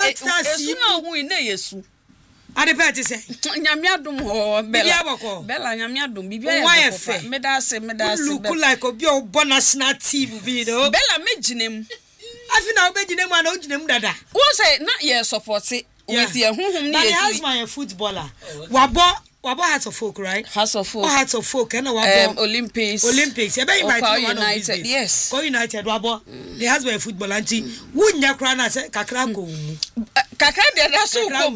esu na hu ina yesu ade pete say nyamiadum ho bella nyamiadum bibia ya ko medase look like obi obo national team bi no bella meginem afi na obeginem ana oginem dada won say na ye support with your hunhum ni ye has my footballer wabo Hearts of Folk, right? Hearts of Folk and wabo Olympics you be invite United, yes. Go United wabo the husband football anti wunya kra na say kakra ko kakra de da so kom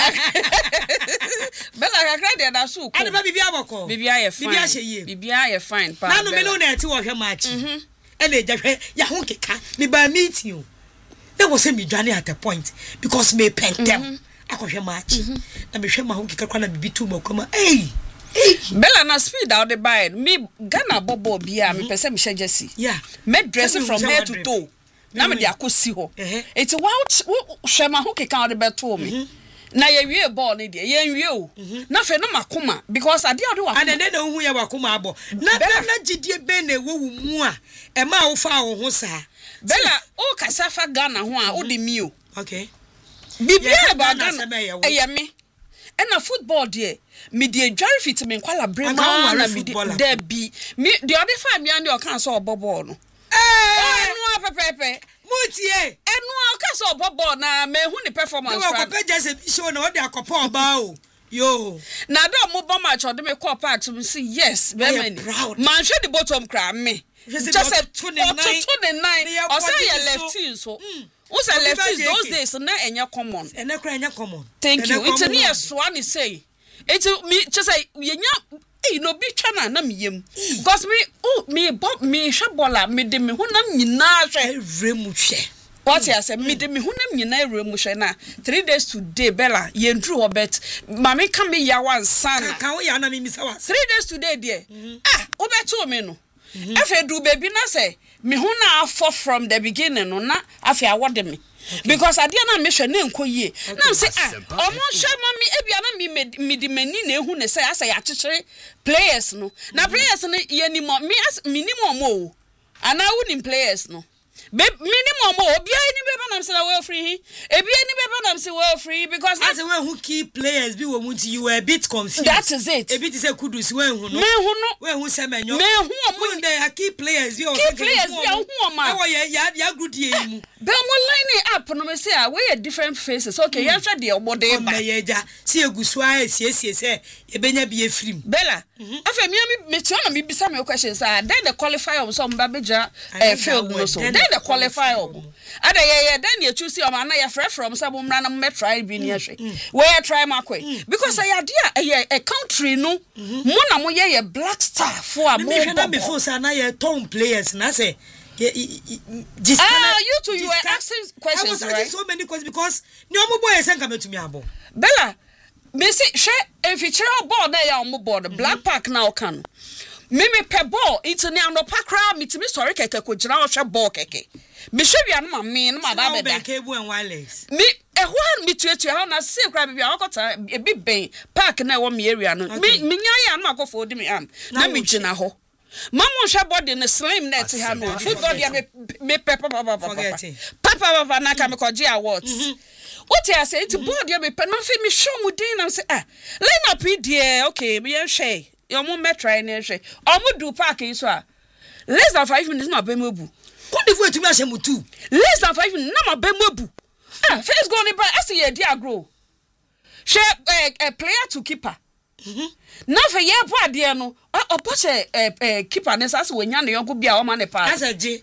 bella kakra de da so kom ade ba bibia boko bibia ye fine bibia ye fine pa na no me no na eti wo hwe match ele jahwe ya ho keka me ba meeting o there was a me dwane at a point because me pentem akohwe match na me hwe ma ho keka kwa na bibi tu makoma bella na speed out the buy me Ghana bobo bia me pese me hye jersey me dress from head to toe na me de akosi ho eti wa hwe ma ho keka out the beto me na ye wie ball ni de ye wie o na fe no makoma because ade ade wa and then hu ye wakoma abo na gidie be na ewu mu a e ma wo fa wo ho sa bella o kasafa Ghana ho a o de mi o okay bibia ba Ghana eye me na football there me dey dware fit me kwala brema na me dey bi me the other five me and o kan so oboball no enu apepepe mutie enu o kan so oboball na me hu ni performance no ko peje se bi show na o dey akopa oba o yo na do mo bomb match o de me call park to say yes be man hwe the bottom cry me just a 29 or say your left so who say lefties those days na enya common thank you it's near Swani say it's me just say yenya no bi twa na me yem because me hwe bola me de me honam nyina hwe evremu hwe what you say me de me honam nyina evremu hwe na 3 days today bella yendru obet mama kan me ya wan sana kan wo ya na me misa wa 3 days today there obeto me no afa du baby na say me hu na afọ from the beginning no na afa awode me because adia na me hwe na enkoyie na say omo hwe mami ebia na me di mani na ehu ne say asa ya chichere players no na players no ye ni mo me minimum o ana woni players no minimum obi ani beba nam say we free ebi ani beba nam say we free because as we who key players be wo muti you were a bit confused that is it ebi ti say kudus we hu no we hu se menyo me hu omo dey key players be o hu oma e ya gudie mu be mo line up no me say we are different faces okay ya hwe de obode ba me yeja si egusu a siesie say e benya bi efrim bella afa me ti ona me bisa me question say then the qualifier so mba beja field no so then the qualifier ada ye then you choose your man na ya from say mo mra na me try bi ni ahwe we try makwe because I idea a country no mo na mo ye black star for a mo na before say na ye ton players na say you two you were asking questions. I was asking so many questions because no mo boy senka metumi abo bella me say she if you ball na ya mo ball the black park now can me pe ball it's ni anopa kra metimi sorry keke ko gira o hwe ball keke me hwe no ma me no ma ba beda cable and wireless me ehwan me tuatua ha na se kra bibia akota e bi ben park na wo me area no me nya ya no akofo di me am na me gina ho mama hwe body no slim net ha no football dia me papa na ka me ko gi awards what you say it's board dia me na fe me show mu din na say line up here okay me hwe your mom try na hwe omudu park yi so a less than 5 minutes na bemobu ko de fu etumi ahye mutu less than 5 minutes na ma bemobu first go ni ba as ye dia grow she a player to keeper na fe ye po ade no opo che keeper ne sa se wonya ne yonko bia o ma ne pa asa je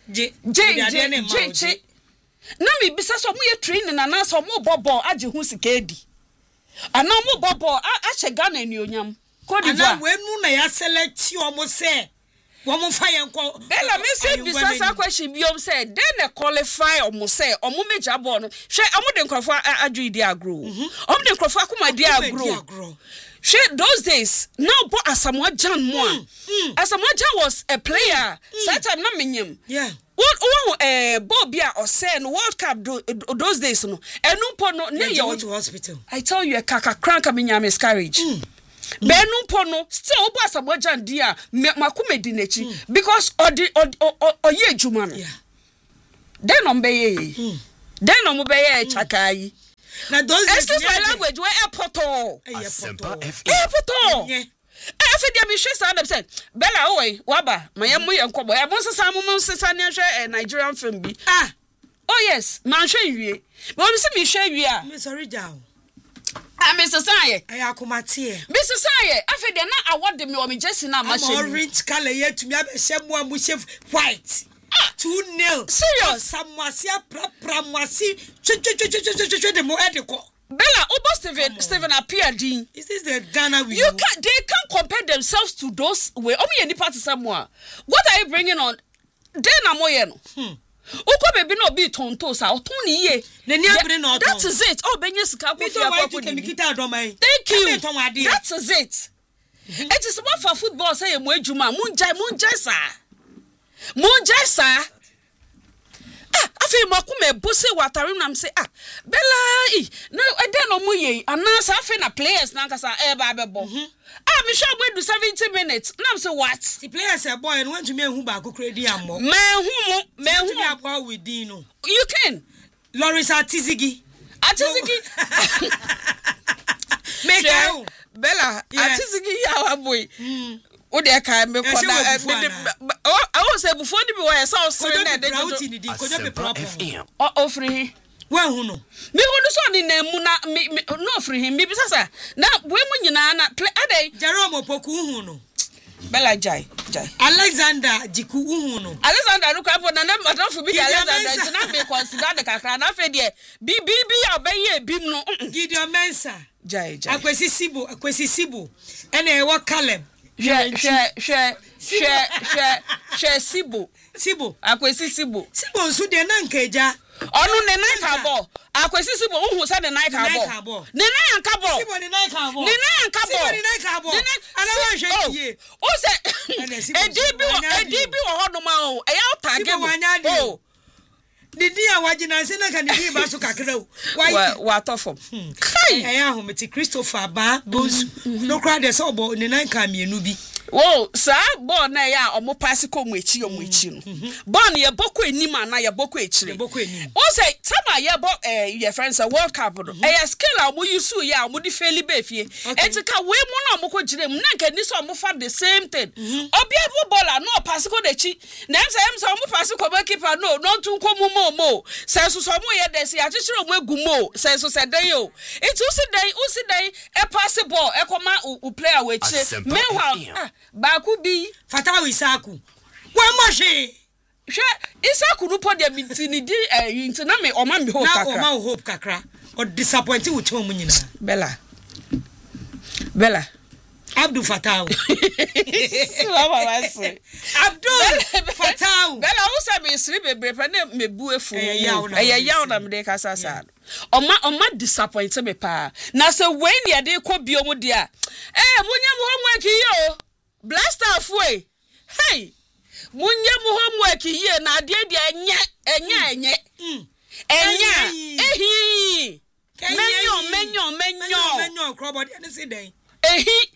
na me bisa so mo ye training na so mo bobo age hu sika edi ana mo bobo a che Ghana ni onyam ko di ana wenu na ya select o mo say wo mo fa yen ko bella me say bisa sa question bi o say then the qualify o mo say o mo meja ball no hwe o mo de nkrofo adu idi agro o mo de nkrofo akoma di agro she those days now but Asamoah Gyan mo Asamoah Gyan was a player that time na menyem what Bobia or say no World Cup those days no enu po no na you to hospital I tell you a kaka crank am miscarriage benu po no still obo Asamoah Gyan dia makumedi nechi because oye ejuma no then on beye then on beye chakai Now those excuse my language where airport Afi dia me hwe sa dem say Bella oi waba mayemu ye nkobo e mo sesa mo sesa ne hwe Nigerian film bi oh yes man hwe wie but me say me hwe wie a me sorry down Mr. Saye ayakomate Mr. Saye afi dia na award me o me Jesse na ma hwe orange color ye tumi abehye mo amu chef white 2-0 serious samwasia pramwasi chwe de mo ediko Bella, Obo Steven Appiah-Dean. Is this the Ghana we they can't compare themselves to those way. Omi any party somewhere. What are you bringing on? Then I'm no. Uko baby no be tonto sa otoni ye. That is it. Oh, benye sika ko fi akwa Thank you. That is it. It is what for football say mo adwuma munjai sa. Afi makume bose watare nam say Bella na ede no mu ye anasa afi na players na nkasa ba bebo me sure we do 70 minutes nam say what the players boy and want to me hu ba ko kredi ammo me hu abo within no you can Loris Atizigi make out Bella Atizigi ya boy o de ka me koda I was say before the boy so sere na de o free wa hu no me hu so ni na mu na no free him me bisa na we mu nyina na play adai Jerome Opoku hu no Bella jai Alexander Jiku hu no Alexander no kwa na madam fu bi Alexander na be consider the kakra na fe de bi obeye bim no Gideon Mensah jai Akwesi Sibo ene e wo Caleb Sibo Akwesi Sibo nsu de na nkeja onu ne na ka bo Akwesi Sibo hu se de na ka bo ne na yanka bo Sibo ne na ka bo ana wa hwe ye o se edibi wo hodo ma o e ya target o Didi a wagina se na ka didi ba so kakra o wa tofom kai ya ho meti Christopher ba bonsu no kra de so bo ne nan ka mienu bi Whoa, sir, born na ya omo pass ko mu echi no. Born ye boko enim ana ye boko echi. O say time ye bo your friends a World Cup no. E skill a mo use ya mo di fairly be fie. Etika we mo na mo ko gire mu na nka ni so mo fa the same thing. Obi abo baller no pass ko dechi. Na em say mo pass ko ba keeper no tun ko mo. Say so mo ye dey say achichiro mo egu mo. Say so say dey o. It usi dey e pass ball e koma u player we chi. Meanwhile Baku bi Fatawu Isaku wa moshi hwe Isaku no podi amintini di yinti na me o ma me hope kakra na o ma hope kakra o disappoint wo chom nyina Bella Abdul Fatawu Baba wase Abdul Fatawu Bella wo say me siri bebre pa na me bu efu yaw na me de kasa sa Oma disappoint me pa na se when ye de ko biom dia munyam homework yo Blaster fue. Hey. Munye mu homework ye na ade de enya. Ehi. Menyo crowd dey say den. Ehi.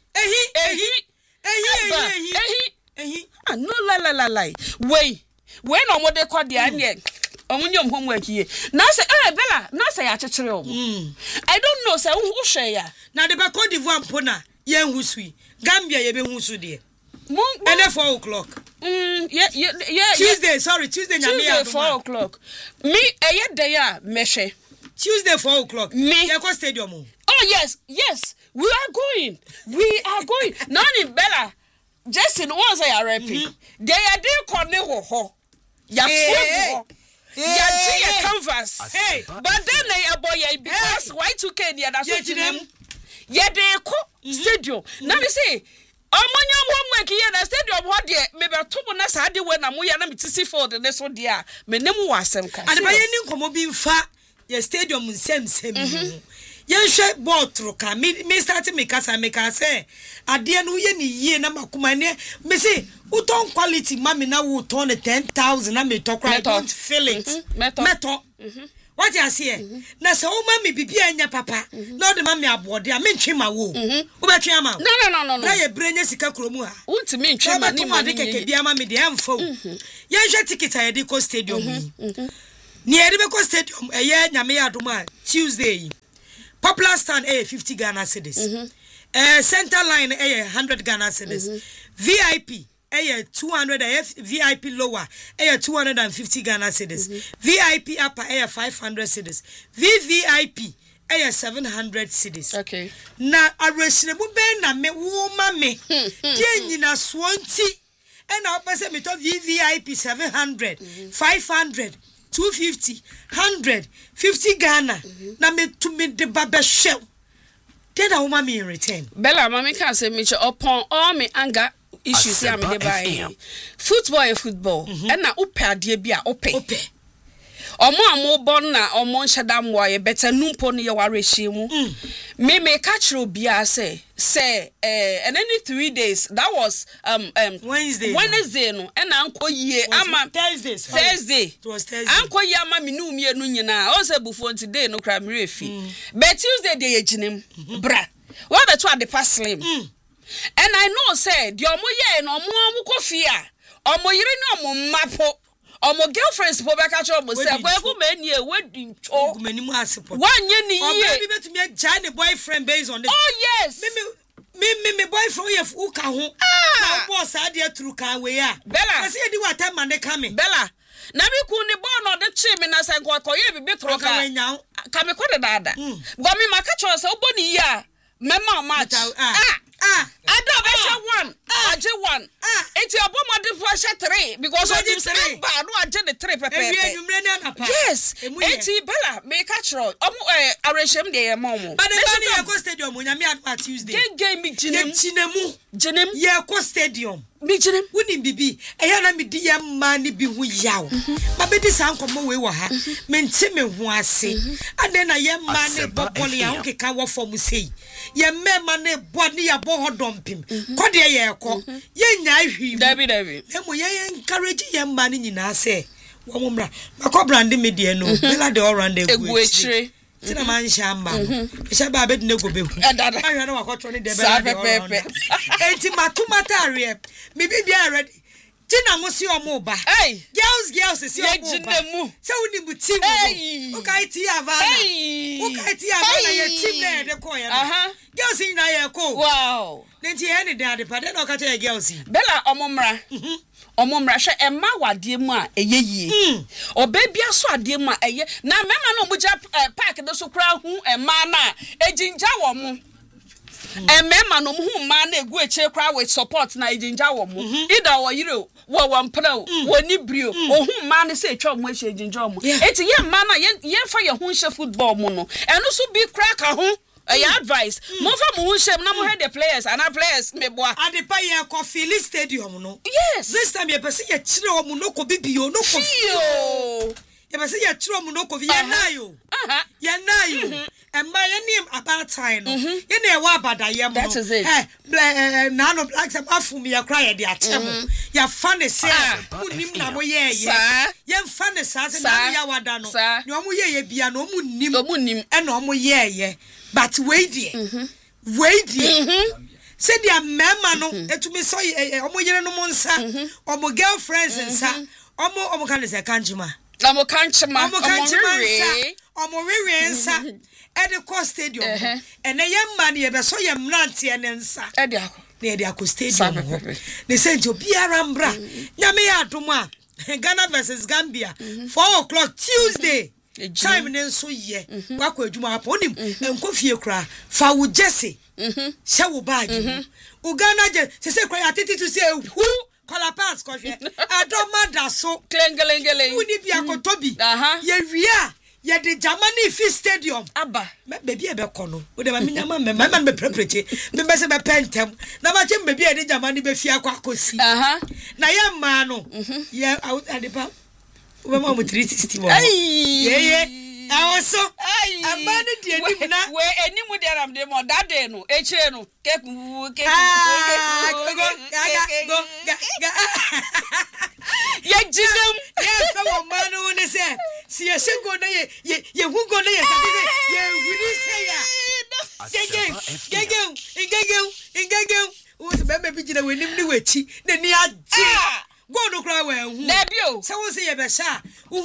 No la. Wait. When omo de call the anye. Omunyom homework ye. Na say Bella, na say ya chechire o. I don't know say who share ya. Na de ba Cote d'Ivoire mpona ye husui. Gambia ye be husu de. And 4 o'clock. Tuesday Tuesday 4 o'clock. Me day meshe. Tuesday 4 o'clock. Me ya ko stadium. Oh yes. We are going. Now in Bella. Just in one say RP. They are there corner ho. Ya fuego. Ya ji canvas. Hey, but then they boy because Y2K near that so ye dey ko stadium. Na me say Omanyam homework here na stadium ho de me beto mo na sa de we na mo ya na metisi field ne so de a me nem wo asem ka. Ade ba ye ni nkomo bi mfa ye stadium nsem ye hwe ball tro ka me start me kasa say ade no ye ni yie na makoma ne me say uton quality ma me na wo ton 10,000 na me talk I don't feel it. Meto. What you say? Na so mama bibi anya papa. No de mama abode a mentwe ma wo. Wo betwe ama. No. Na ye brenya sika kromu ha. Untimi ntwe ma ni ma de keke bia ma me de amfo. Ye hwe ticket a ye de ko stadium yi. Ni ye de be ko stadium eye nyame adom a Tuesday yi. Popular stand 50 Ghana cedis. Center line 100 Ghana cedis. VIP 200 VIP lower 250 Ghana cedis. VIP upper 500 cedis. VVIP 700 cedis. Okay. Na areshremu ben na me woma me. Die nyina swonti. And I person me to VVIP 700, 500, 250, 100, 50 Ghana. Na me to me the baba shell. Then I want me in return. Bella, mommy can say me upon all me anger issues. I'm by football. And now upe dear be a upe. Omo born na omo shadam wa better numpo ni yaware shimu. Me catch bia say and any 3 days that was Wednesday no and anko ye ama Thursday it was Thursday anko ye ama me nu mienu nyina o say before today no kra me refi but Tuesday dey aginem bra what beto at the past slim and I know say the omo ye no omo kofi a omo yire no omo mapo omo girlfriends po beka cho mo say kwaku mani e wedding cho mani mu asepot wanye ni ye omo bi betumi agya ne boyfriend based on this. Oh yes me boyfriend ye uka ho na boss ade aturu kan we a Bella say di wata man dey come Bella na bi ku ni born no de chi me na say koye bi tro ka me ko de dada go me maka cho say oboni ya mema match one. It's your bomb de for 3 because of this bad no agent the 3 pepe. Yes. Eti Bella me catch road. Areshem de momo. But the Bani Yako Stadium on Yami Tuesday. Game me Jinem. Yako Stadium. Me Jinem. Wouldn't be a me dear money be who yaw. But this uncle we were ha. Mentime who I say. And then I am man boboli anke kawa for musei. Ye me mane body a boho dumpim. Kodia ye ko. Ye nya David. Emo ye encourage ye man nyina say. Womra. Mako brand me de no. Bella de all round the egwe. Tina man shamba. Shaba bed no go be. I know what trying de Bella. Enti matumata are. Me be ready. Tina musi omoba. Hey, girls is your omoba. So we need team. Okay, tia vana. Okay, tia vana. Your team there the choir. Girls in na ko. Wow. Nenti any day the party no catch girls. Bella omomra. Omomra hwe emma wade mu a eyeyie. Obebia so ade mu a eye. Na mema no muja park do so kra hu emma na ejinja wo mu. Emma no hu ma na egu eche kra with support na ejinja wo mu. Ida wo yire wo wampra wo ni brio. Ohun ma na se etwa mo ehye ejinja wo mu. Eti ye ma na ye fa ye hu hye football mu no. Eno so bi kra ka ho. Your advice. Mo fa mo hye na mo head the players and our players me boa. Ade pa ye ko Philly Stadium no. Yes. This time ye pese ye kire o mu no ko bibio no ko. Ye pese ye kire o mu no ko ye na yo. Ye na yo. Emma ye nim about time no. Ye na e wa abada ye mo. That is it. Na no black some afum ye cry ye de atem. Ye fan say unim na mo ye ye. Ye fan say na ya wada no. Ni o mo ye bia no mo nim. O mo nim. E na o mo ye. But wait there. Say their mama no etumi so omo yere no monsa omo girlfriends nsa omo kan say kanchima omo kanchima omo rere nsa e de co stadium and na ye man ye be so ye mrante ne nsa e de akọ na ye de akọ stadium ho ne say nti obiara mbra nyame ya adom a Ghana versus Gambia 4:00 Tuesday time ne so ye wakọ adwuma hapo onim enko fie kra fa wo jesse she wo bag Uganda je se kra atiti to say who kola pass ko hwe adoma da so klengelengele uni bi akotobi ye wia ye de Germany fi stadium aba baby e be kono o de ma nyama me prepreche me be se be pentem na ma chem baby e de Germany be fi akosi na ye ma no ye adepa we ma mo 360 ye awoso amani die nim na we enimu de ram de mo that day no eche no keku ye jidem ye fa wo man no ne se si ye sego na ye hu go na ye sabi ye wiri se ya gegeu wo se be bi jina we nim ni wechi na ni aje go no cry well Debio so we say ye be sha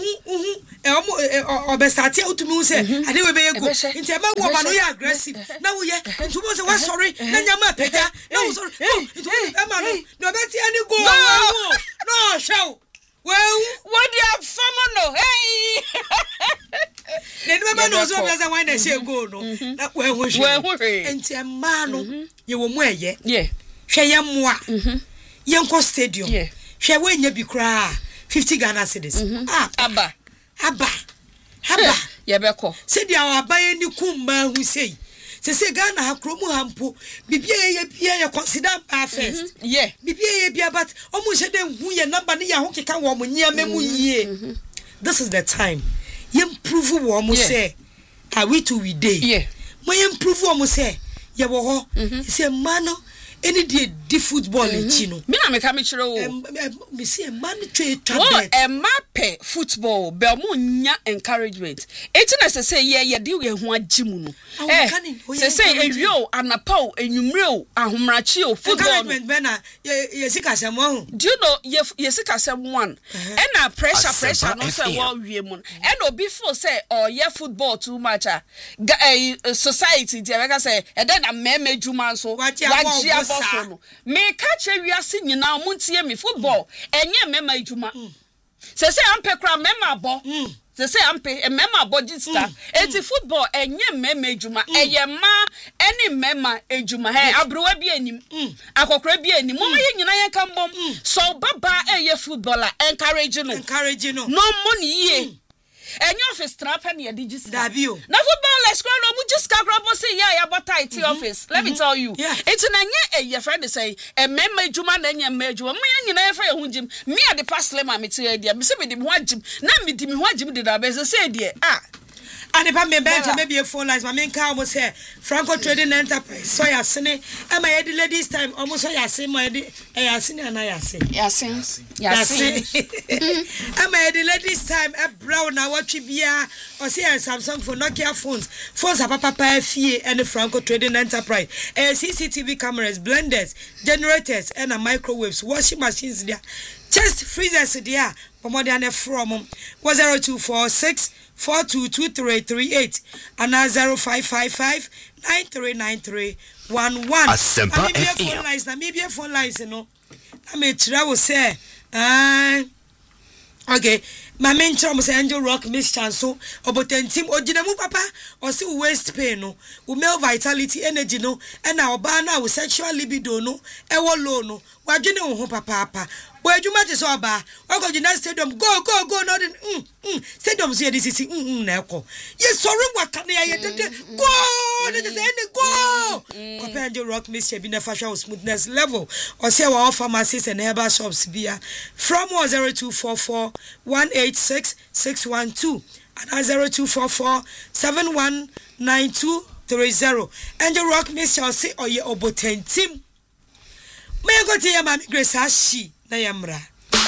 obestate utumi say ade we be go nti e ma wo ma no ye aggressive na wo ye nti wo say we sorry na nyama pega na wo sorry nti e ma no beti ani go no show well what you famo no hey ne no ma no so be say why na say go no na we ho nti e ma no ye wo mu eye yeah hwe ye moa yenko stadium hwe we nya bi kra 50 Ghana cedis aba ye be ko se dia abaye ni kumba hu sei se Ghana ha kromu hampo bibia ye consider ba first yeah bibia ye bia but omo se den hu ye number ne ya ho keka wo mo nya memu yie this is the time ye improve wo mo say are we to we day yeah mo ye improve wo mo say ye wo ho se mano any di football chino me na me ka me kire o me see a man trade tablet e map football be mo nya encouragement eti na say ye de we ho agimu no say ewio anapao enwumre ahomrachi o football encouragement be na ye sika sem ho do you know ye sika sem one and na pressure no say wo wie mu and obi feel say oh ye football too much society dey make say e dey na meme djuma so wajia no me catch wiase nyina omuntie me football enye mema adwuma se ampe kra mema bo se ampe mema bogista eti football enye mema adwuma eye ma eni mema adwuma he abrowa bi anim akokora bi anim mo ye nyina ye kan bom so baba eye footballer encourage no no money ye enye office trap na ye digis dabio na football let's go no mu just ka grabo say ya bota IT office let me tell you it's na nye your friend say emema adwuma na nye emema adwuma mo nyina ye fa ye hu jim me ade pass lema me tie dia me se me di me ho agim na me di me ho agim de da be say die and if I may maybe a phone lines, my main car was here. Franco Trading Enterprise. So I seen it. Am I ladies time? Almost so I see my Yasin and I see. Yasin. Am I ladies time? A brown now what you be or see Samsung for Nokia phones. Phones are Papa Fie and the Franco Trading Enterprise. CCTV cameras, blenders, generators, and a microwaves, washing machines there. Just freezers there. For more than a from 0246 422338 and 0555 939311. Asempa FM. Namibia phone lines, you know. I may travel say, okay. My main chum was Angel Rock Miss Chanso, about 10 team or Jinamu Papa, or still waste pain, no, male vitality, energy, no, and our banner with sexual libido, no, low, no, why do you know Papa? Where you might so ba, or go United Stadium, go, not in stadium here, this is Neko. Yes, sorry, what can I go? Let us end go. Compare Angel Rock Miss Chabina fashion smoothness level, or say our pharmacies and herbal shops via from 0244 186-612 and 0244 719230. Angel Rock Miss shall say or ye oboten team. May I go to your mammy Grace Ashi, Nayamra.